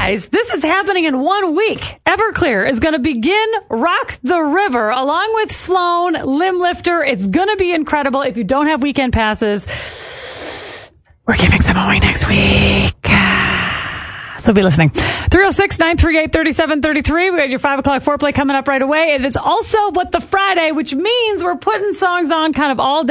guys, this is happening in 1 week. Everclear is going to begin Rock the River along with Sloan, Limblifter. It's going to be incredible. If you don't have weekend passes, we're giving some away next week. So be listening. 306-938-3733. We got your 5 o'clock foreplay coming up right away. It is also What the Friday, which means we're putting songs on kind of all day.